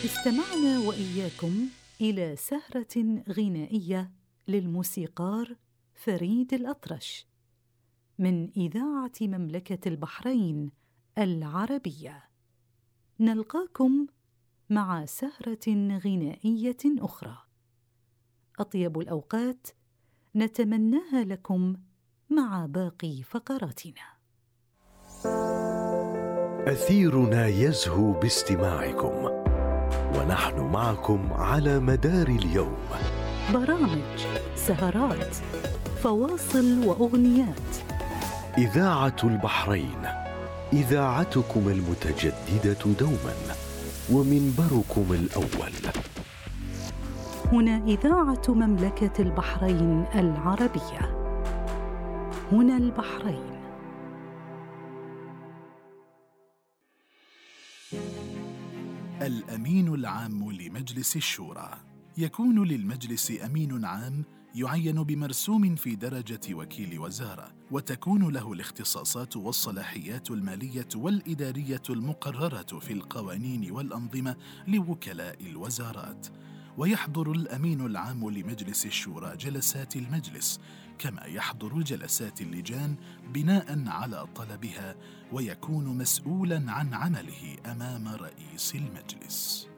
استمعنا وإياكم إلى سهرة غنائية للموسيقار فريد الأطرش من إذاعة مملكة البحرين العربية. نلقاكم مع سهرة غنائية أخرى. أطيب الأوقات نتمناها لكم مع باقي فقراتنا. أثيرنا يزهو باستماعكم، ونحن معكم على مدار اليوم. برامج، سهرات، فواصل وأغنيات. إذاعة البحرين، إذاعتكم المتجددة دوما ومنبركم الأول. هنا إذاعة مملكة البحرين العربية. هنا البحرين. الأمين العام لمجلس الشورى. يكون للمجلس أمين عام يعين بمرسوم في درجة وكيل وزارة، وتكون له الاختصاصات والصلاحيات المالية والإدارية المقررة في القوانين والأنظمة لوكلاء الوزارات. ويحضر الأمين العام لمجلس الشورى جلسات المجلس، كما يحضر جلسات اللجان بناء على طلبها، ويكون مسؤولاً عن عمله أمام رئيس المجلس.